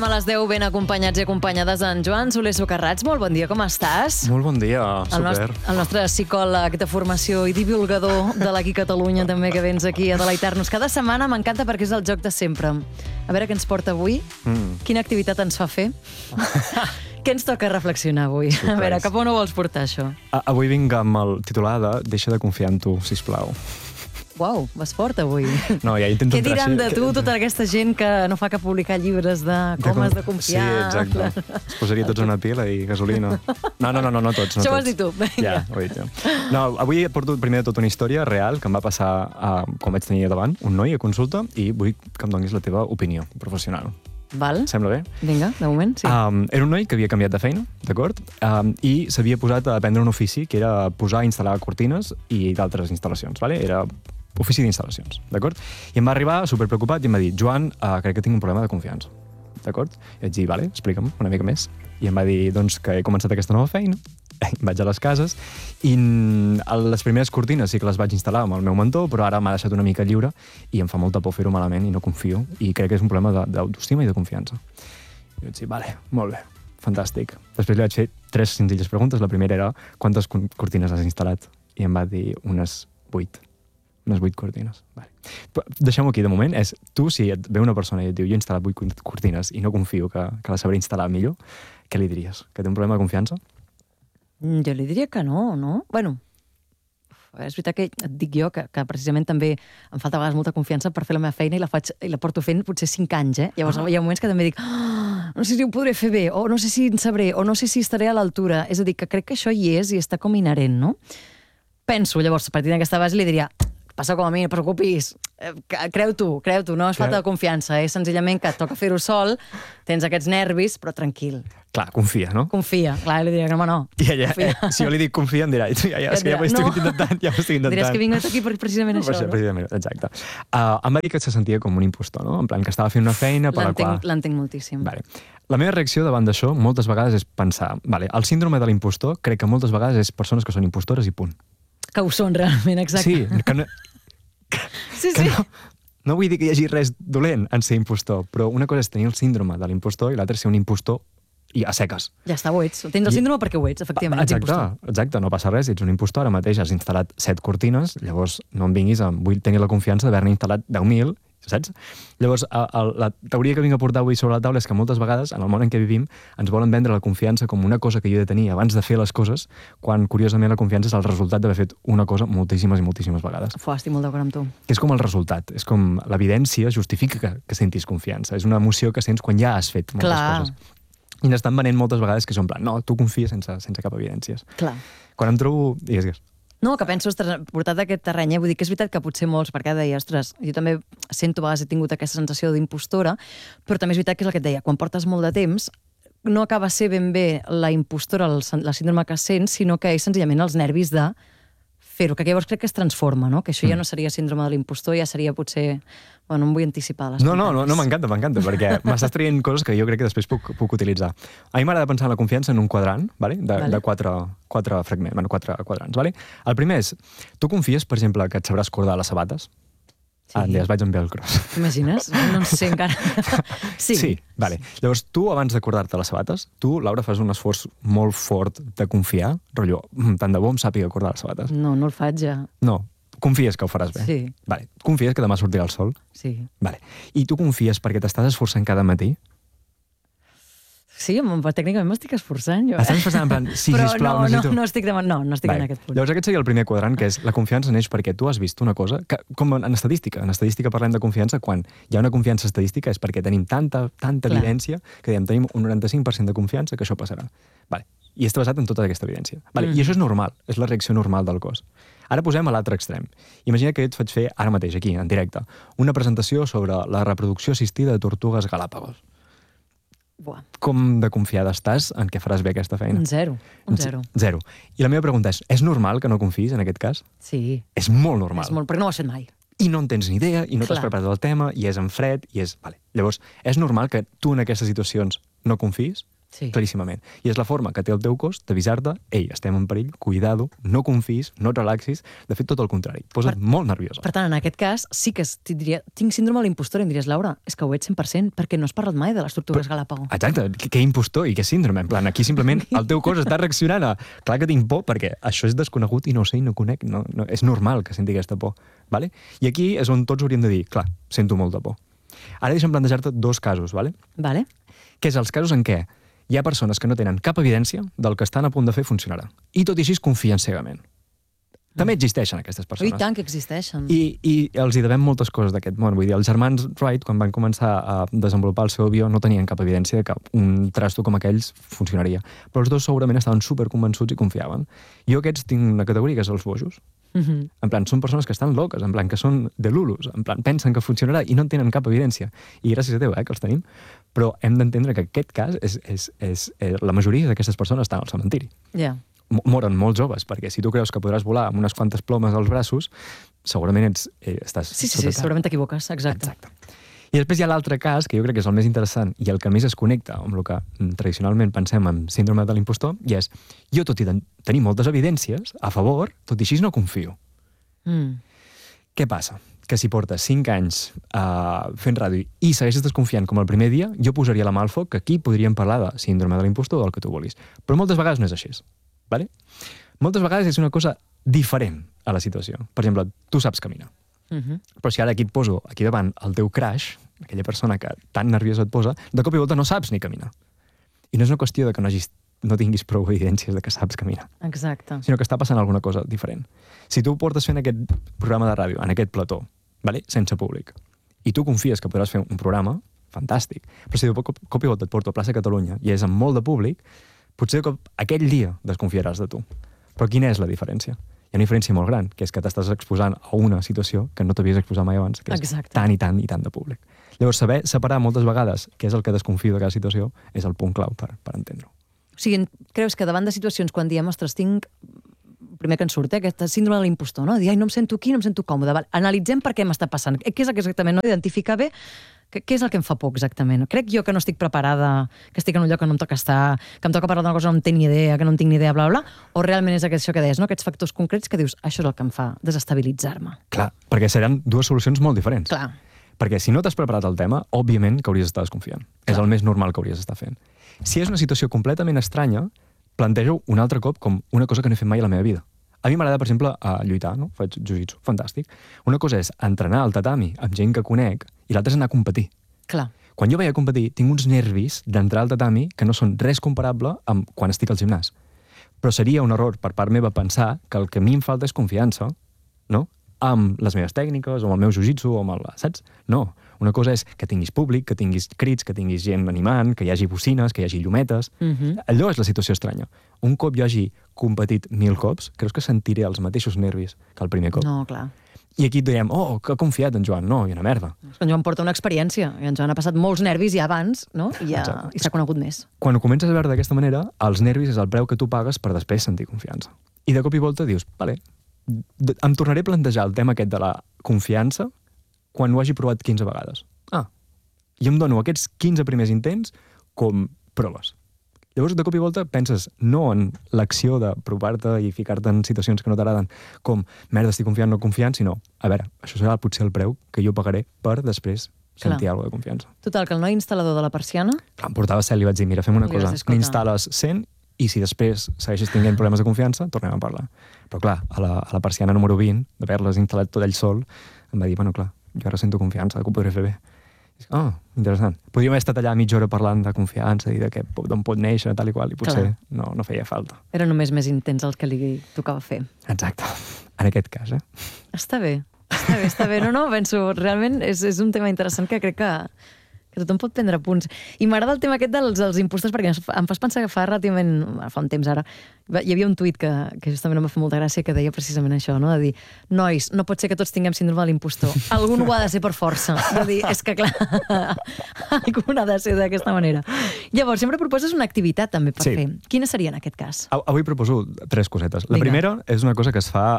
A les 10 ben acompanyats i acompanyades en Joan Soler Socarrats. Molt bon dia, com estàs? Molt bon dia, super. El nostre psicòleg de formació i divulgador de l'Aqui Catalunya, també, que vens aquí a deleitar-nos cada setmana. M'encanta perquè és el joc de sempre. A veure què ens porta avui. Quina activitat ens fa fer? Què ens toca reflexionar avui? A veure, cap on ho vols portar, això? Avui vinc amb el titular de Deixa de confiar en tu, sisplau. Uau, vas fort avui. No, ja intento Què diran de tu tota aquesta gent que no fa que publicar llibres de com has de confiar? Sí, exacte. Es posaria tots una pila i gasolina. No tots. Això ho has dit tu. Ja, ho he dit jo. No, avui porto primer de tot una història real que em va passar quan vaig tenir davant un noi a consulta i vull que em donis la teva opinió professional. Val. Sembla bé? Vinga, de moment, sí. Era un noi que havia canviat de feina, d'acord? I s'havia posat a aprendre un ofici que era posar i instal·lar cortines i d'altres instal·lacions, vale? Era ofici d'instal·lacions, d'acord? I em va arribar superpreocupat i em va dir: Joan, crec que tinc un problema de confiança, d'acord? I vaig dir: vale, explica'm una mica més. I em va dir, doncs, que he començat aquesta nova feina, vaig a les cases, i les primeres cortines sí que les vaig instal·lar amb el meu mentor, però ara m'ha deixat una mica lliure i em fa molta por fer-ho malament i no confio, i crec que és un problema d'autoestima i de confiança. I vaig dir: vale, molt bé, fantàstic. Després li vaig fer 3 senzilles preguntes. La primera era: quantes cortines has instal·lat? I em va dir: unes 8 cortines. Vale. Deixem-ho aquí de moment. Tu, si et ve una persona i et diu: jo he instal·lat 8 cortines i no confio que la sabré instal·lar millor, què li diries? Que té un problema de confiança? Jo li diria que no, no? Bueno, és veritat que et dic jo que precisament també em falta a vegades molta confiança per fer la meva feina i la porto fent potser 5 anys, Llavors hi ha moments que també dic: no sé si ho podré fer bé, o no sé si en sabré, o no sé si estaré a l'altura. És a dir, que crec que això hi és i està com inherent, no? Penso, llavors, a partir d'aquesta base li diria: passa com a mi, no et preocupis, creu-t'ho, no és falta de confiança, és senzillament que et toca fer-ho sol, tens aquests nervis, però tranquil. Clar, confia, no? Confia, clar, li diria que no. Si jo li dic confia, em dirà: és que ja ho estic intentant. Diries que vinc aquí per precisament això, no? Precisament, exacte. Em va dir que se sentia com un impostor, no? En plan, que estava fent una feina per la qual... L'entenc moltíssim. Vale. La meva reacció davant d'això moltes vegades és pensar: vale, el síndrome de l'impostor crec que moltes vegades és persones que són impostores i punt. Que ho són realment, exacte. Sí, que no... Sí. No vull dir que hi hagi res dolent en ser impostor, però una cosa és tenir el síndrome de l'impostor i l'altra és ser un impostor i a seques. Ja està, ho ets. Tens el síndrome perquè ho ets, efectivament. Exacte, no passa res, ets un impostor, ara mateix has instal·lat 7 cortines, llavors no em vinguis vull tenir la confiança d'haver-ne instal·lat 10.000, saps? Llavors, la teoria que vinc a portar avui sobre la taula és que moltes vegades, en el món en què vivim, ens volen vendre la confiança com una cosa que jo he de tenir abans de fer les coses, quan, curiosament, la confiança és el resultat d'haver fet una cosa moltíssimes i moltíssimes vegades. Estic molt d'acord amb tu. És com el resultat, és com l'evidència justifica que sentis confiança. És una emoció que sents quan ja has fet moltes coses. I n'estan venent moltes vegades que són en plan: no, tu confies sense cap evidències. Clar. Quan em trobo... Digues. No, que penso, portat a aquest terreny, vull dir que és veritat que potser molts, perquè deia, ostres, jo també sento, a vegades he tingut aquesta sensació d'impostora, però també és veritat que és el que et deia, quan portes molt de temps, no acaba ser ben bé la impostora, la síndrome que sents, sinó que és senzillament els nervis de fer-ho, que llavors crec que es transforma, no? Que això ja no seria síndrome de l'impostor, ja seria potser... Bueno, em vull anticipar les No, m'encanta, perquè m'estàs traient coses que jo crec que després puc utilitzar. A mi m'agrada pensar en la confiança en un quadrant, vale? De 4 fragments, 4 quadrants. Vale? El primer és: tu confies, per exemple, que et sabràs cordar les sabates? Sí. Les vaig amb velcros. T'imagines? No en sé encara. Sí, vale. Llavors, tu, abans d'acordar-te les sabates, tu, Laura, fas un esforç molt fort de confiar, rotllo, tant de bo em sàpiga acordar les sabates. No el faig ja. No, confies que ho faràs bé? Sí. Vale. Confies que demà sortirà el sol? Sí. Vale. I tu confies perquè t'estàs esforçant cada matí? Sí, tècnicament m'estic esforçant jo. Estàs esforçant en plan: sí, sisplau, necessito... No estic en aquest punt. Llavors aquest seria el primer quadrant, que és: la confiança neix perquè tu has vist una cosa, que, com en estadística. En estadística parlem de confiança quan hi ha una confiança estadística, és perquè tenim tanta evidència que tenim un 95% de confiança que això passarà. Vale. I està basat en tota aquesta evidència. Vale. I això és normal, és la reacció normal del cos. Ara posem a l'altre extrem. Imagina que jo et faig fer ara mateix, aquí, en directe, una presentació sobre la reproducció assistida de tortugues Galápagos. Buah. Com de confiada estàs en què faràs bé aquesta feina? Un zero. I la meva pregunta és normal que no confiïs en aquest cas? Sí. És molt normal. Perquè no ho has fet mai. I no en tens ni idea, i no t'has preparat el tema, i és en fred, i és... Vale. Llavors, és normal que tu en aquestes situacions no confiïs? Sí. claríssimament. I és la forma que té el teu cos d'avisar-te, ei, estem en perill, cuidado, no confis, no et relaxis, de fet, tot el contrari. Posa't molt nerviosa. Per tant, en aquest cas, sí que diria, tinc síndrome de l'impostor i em diries, Laura, és que ho ets 100%, perquè no has parlat mai de les tortugues Galápago. Exacte, què impostor i què síndrome? En plan, aquí simplement el teu cos està reaccionant a... Clar que tinc por, perquè això és desconegut i no ho sé i no conec. No, és normal que senti aquesta por. Vale? I aquí és on tots hauríem de dir, clar, sento molta por. Ara deixa'm plantejar-te dos casos, vale? Vale. Que és els casos en què hi ha persones que no tenen cap evidència del que estan a punt de fer funcionarà. I tot i així es confien cegament. També existeixen aquestes persones. I tant que existeixen. I els hi devem moltes coses d'aquest món. Vull dir, els germans Wright, quan van començar a desenvolupar el seu avió, no tenien cap evidència de que un trasto com aquells funcionaria. Però els dos segurament estaven superconvençuts i confiaven. Jo aquests tinc una categoria que és els bojos. En plan, són persones que estan loques, en plan, que són de lulos, en plan, pensen que funcionarà i no en tenen cap evidència. I gràcies a Déu, que els tenim. Però hem d'entendre que aquest cas la majoria d'aquestes persones estan al cementiri. Ja. Moren molt joves, perquè si tu creus que podràs volar amb unes quantes plomes als braços, segurament estàs... Sí, segurament t'equivoques, exacte. I després hi ha l'altre cas, que jo crec que és el més interessant i el que més es connecta amb el que tradicionalment pensem en síndrome de l'impostor, i és, jo tot i tenir moltes evidències a favor, tot i així no confio. Què passa? Que si portes 5 anys fent ràdio i segueixes desconfiant com el primer dia, jo posaria la mà al foc que aquí podríem parlar de síndrome de l'impostor o del que tu vulguis. Però moltes vegades no és així. Vale? Moltes vegades és una cosa diferent a la situació. Per exemple, tu saps caminar. Però si ara aquí et poso aquí davant el teu crush, aquella persona que tan nerviosa et posa, de cop i volta no saps ni caminar. I no és una qüestió de que no tinguis prou evidències de que saps caminar. Exacte. Sinó que està passant alguna cosa diferent. Si tu portes fent aquest programa de ràdio, en aquest plató, vale? Sense públic, i tu confies que podràs fer un programa, fantàstic. Però si de cop i volta et porto a plaça Catalunya i és amb molt de públic, potser aquell dia desconfiaràs de tu. Però quina és la diferència? Hi ha una diferència molt gran, que és que t'estàs exposant a una situació que no t'havies exposat mai abans, que és tant i tant i tant de públic. Llavors, saber separar moltes vegades què és el que desconfio de cada situació és el punt clau per entendre-ho. O sigui, creus que davant de situacions quan diem, ostres, tinc primer que en surt, aquest síndrome de l'impostor, no? Dir, ai, no em sento aquí, no em sento còmode. Analitzem per què m'està passant. Què és el que exactament? No? Identificar bé què és el que em fa por exactament. Crec jo que no estic preparada, que estic en un lloc que no em toca estar, que em toca parlar d'una cosa que no en tinc ni idea, que no en tinc ni idea, bla, bla, o realment és això que deies, no? Aquests factors concrets que dius, això és el que em fa desestabilitzar-me. Clar, perquè seran dues solucions molt diferents. Clar. Perquè si no t'has preparat el tema, òbviament que hauries d'estar desconfiant. Clar. És el més normal que hauries d'estar fent. Si és una situació completament estranya, planteja-ho un altre cop com una cosa que no he fet mai a la meva vida. A mi m'agrada, per exemple, lluitar, no? Faig jiu-jitsu, fantàstic. Una cosa és entrenar al tatami amb gent que conec i l'altra és anar a competir. Clar. Quan jo vaig a competir, tinc uns nervis d'entrar al tatami que no són res comparable amb quan estic al gimnàs. Però seria un error per part meva pensar que el que a mi em falta és confiança, no? Amb les meves tècniques, o amb el meu jiu-jitsu, o amb el... Saps? No. Una cosa és que tinguis públic, que tinguis crits, que tinguis gent animant, que hi hagi bocines, que hi hagi llumetes. Allò és la situació estranya. Un cop jo hagi competit 1000 cops, creus que sentiré els mateixos nervis que el primer cop? No, clar. I aquí et direm, oh, que ha confiat en Joan. No, i una merda. En Joan porta una experiència, i en Joan ha passat molts nervis ja abans, no? I s'ha conegut més. Quan ho comences a veure d'aquesta manera, els nervis és el preu que tu pagues per després sentir confiança. I de cop i volta dius, vale, em tornaré a plantejar el tema aquest de la confiança quan ho hagi provat 15 vegades. I em dono aquests 15 primers intents com proves. Llavors, de cop i volta, penses no en l'acció de provar-te i ficar-te en situacions que no t'agraden com, merda, estic confiant, no confiant, sinó, a veure, això serà potser el preu que jo pagaré per després sentir alguna de confiança. Total, que el noi instal·lador de la persiana... Clar, em portava 100, li vaig dir, mira, fem una cosa, n'instal·les 100 i si després segueixes tenint problemes de confiança, tornem a parlar. Però clar, a la persiana número 20, d'haver-les instal·lat tot ell sol, em va dir, bueno, clar, jo ara sento confiança, que ho podré fer bé. Interessant. Podríem haver estat allà mitja hora parlant de confiança i d'on pot néixer, tal i qual, i potser no feia falta. Era només més intens el que li tocava fer. Exacte. En aquest cas, Està bé. No, penso, realment és un tema interessant que crec que tothom pot prendre punts. I m'agrada el tema aquest dels impostors, perquè em fas pensar que fa relativament, fa un temps ara, Hi havia un tuit que justament em va fer molta gràcia que deia precisament això, no? De dir, nois, no pot ser que tots tinguem síndrome de l'impostor. Algú ho ha de ser per força. De dir, és que clar, algú ha de ser d'aquesta manera. Llavors, sempre proposes una activitat també per fer. Quina seria en aquest cas? Avui proposo 3 cosetes. La primera és una cosa que es fa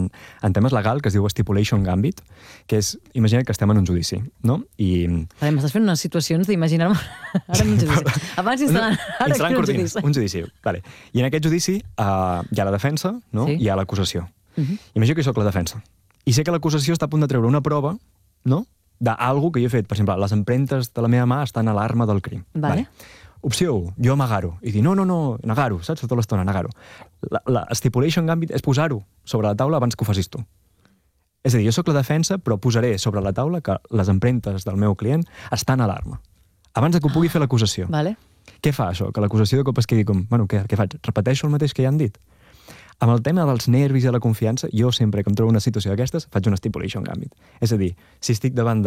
en temes legal, que es diu stipulation gambit, que és, imagina que estem en un judici, no? M'estàs fent unes situacions d'imaginar-me ara en un judici. Abans instal·lant cortines, un judici. Vale. I en aquest judici hi ha la defensa, no? I hi ha l'acusació. Imagina que jo soc la defensa. I sé que l'acusació està a punt de treure una prova, no?, d'algú que jo he fet. Per exemple, les empremtes de la meva mà estan a l'arma del crim. Vale. Opció 1, jo amagar-ho. I dir, no, negar-ho, saps? Tota l'estona, negar-ho. La stipulation gambit és posar-ho sobre la taula abans que ho facis tu. És a dir, jo sóc la defensa, però posaré sobre la taula que les empremtes del meu client estan a l'arma. Abans que ho pugui fer l'acusació. Vale. Què fa això? Que l'acusació de cop es quedi com, bueno, què faig? Repeteixo el mateix que ja han dit? Amb el tema dels nervis i de la confiança, jo sempre que em trobo una situació d'aquestes faig una stipulation gambit. És a dir, si estic davant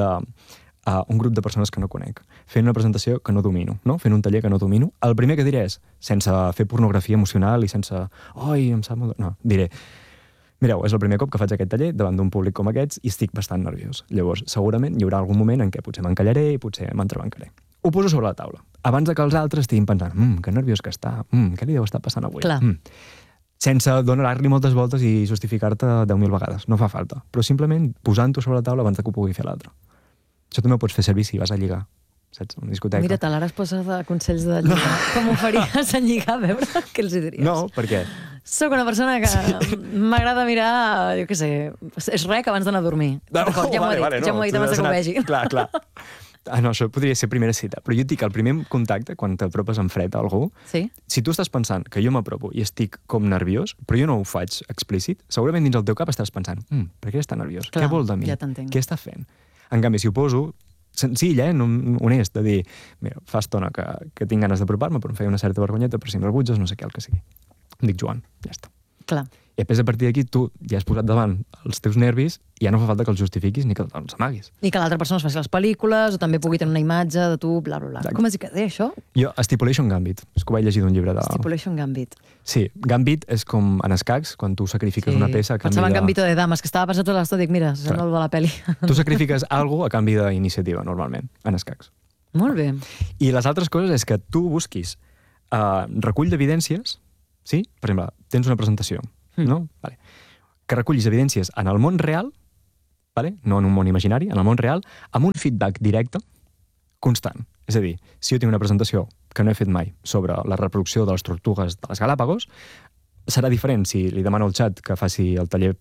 d'un grup de persones que no conec, fent una presentació que no domino, no? Fent un taller que no domino, el primer que diré és, sense fer pornografia emocional i sense, oi, em sap molt... No, diré, mireu, és el primer cop que faig aquest taller davant d'un públic com aquests i estic bastant nerviós. Llavors, segurament hi haurà algun moment en què potser m'encallaré i potser m'entrebancaré. Ho poso sobre la taula. Abans que els altres estiguin pensant, que nerviós que està, què li deu estar passant avui? Clar. Sense donar-li moltes voltes i justificar-te 10.000 vegades. No fa falta. Però simplement posant-ho sobre la taula abans que ho pugui fer l'altre. Això també ho pots fer servir si vas a lligar. Saps? Una discoteca. Mira, l'ara es posa de consells de lligar. Com ho faries en lligar, a veure què els diries? No, per què? Soc una persona que m'agrada mirar, jo què sé, és rec abans d'anar a dormir. D'acord, ja m'ho ha dit abans que ho vegi. Clar. No, això podria ser primera cita, però jo et dic, el primer contacte, quan t'apropes en fred a algú, si tu estàs pensant que jo m'apropo i estic com nerviós, però jo no ho faig explícit, segurament dins el teu cap estàs pensant, per què està nerviós? Què vol de mi? Ja t'entenc. Què està fent? En canvi, si ho poso, senzill, honest, de dir, mira, fa estona que tinc ganes d'apropar-me, però em feia una certa vergonyeta, però si em rebutges, no sé què, el que sigui. Em dic Joan, ja està. Clar. I després, a partir d'aquí, tu ja has posat davant els teus nervis i ja no fa falta que els justifiquis ni que els amaguis. I que l'altra persona es faci les pel·lícules o també pugui tenir una imatge de tu, bla, bla, bla. Exacte. Com es diu que deia això? Jo, Stipulation Gambit. És que ho vaig llegir d'un llibre de... Stipulation Gambit. Sí, Gambit és com en escacs, quan tu sacrifiques una peça a canvi Pensava en Gambito de Damas, que estava pensant tota l'estona, dic, mira, sembla el de la pel·li. Tu sacrifiques alguna a canvi d'iniciativa, normalment, en escacs. Molt bé. I les altres coses és que tu busquis recull d'evidències, sí? Per exemple, tens una presentació, no? Vale. Que recullis evidències en el món real, vale? No en un món imaginari, en el món real, amb un feedback directe constant. És a dir, si jo tinc una presentació que no he fet mai sobre la reproducció de les tortugues de les Galàpagos, serà diferent si li demano al xat que faci el taller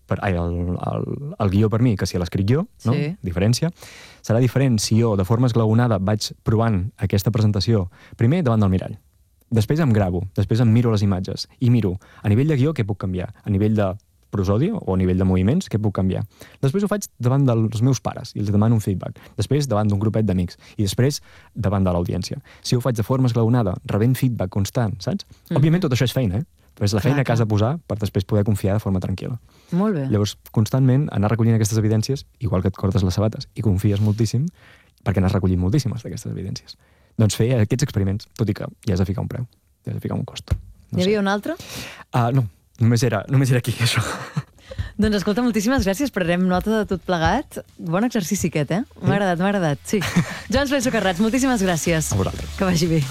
el guió per mi que si l'escric jo, no? Sí. Diferència. Serà diferent si jo, de forma esglaonada, vaig provant aquesta presentació, primer davant del mirall, després em gravo, després em miro les imatges i miro a nivell de guió què puc canviar, a nivell de prosodi o a nivell de moviments què puc canviar. Després ho faig davant dels meus pares i els demano un feedback. Després davant d'un grupet d'amics i després davant de l'audiència. Si ho faig de forma esglaonada, rebent feedback constant, saps? Òbviament tot això és feina, però és la feina que has de posar per després poder confiar de forma tranquil·la. Molt bé. Llavors, constantment anar recollint aquestes evidències, igual que et cordes les sabates i confies moltíssim, perquè n'has recollit moltíssimes d'aquestes evidències. Doncs fer aquests experiments, tot i que ja has de ficar un preu, ja has de ficar un cost. N'hi havia un altre? No, només era aquí, això. Doncs escolta, moltíssimes gràcies, prenem nota de tot plegat. Bon exercici aquest, M'ha agradat, sí. Joan Soler Socarrats, moltíssimes gràcies. A vosaltres. Que vagi bé.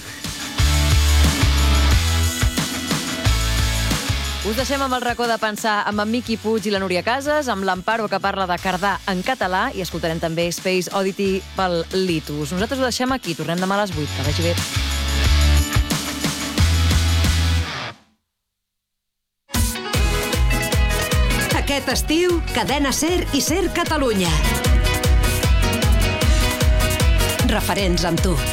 Us deixem amb el racó de pensar amb en Miqui Puig i la Núria Casas, amb l'Amparo que parla de Cardà en català i escoltarem també Space Oddity pel Litus. Nosaltres ho deixem aquí, tornem demà a les 8. Que vagi bé. Aquest estiu, Cadena Ser i Ser Catalunya. Referents amb tu.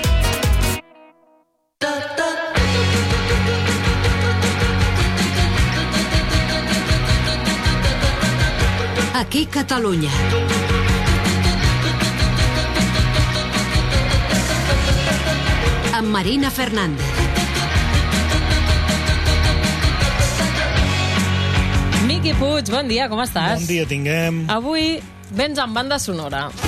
Aquí Catalunya. Amb Marina Fernández. Miqui Puig, bon dia, com estàs? Bon dia, tinguem. Avui vens amb banda sonora.